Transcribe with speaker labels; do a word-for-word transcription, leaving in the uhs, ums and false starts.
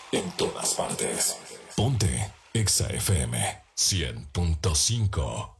Speaker 1: en todas partes. Ponte Exa F M cien punto cinco.